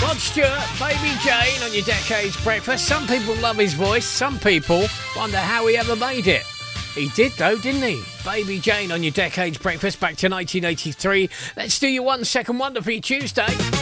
Rod Stewart, Baby Jane on your Decades Breakfast. Some people love his voice. Some people wonder how he ever made it. He did though, didn't he? Baby Jane on your Decades Breakfast back to 1983. Let's do your 1 second wonder for your Tuesday.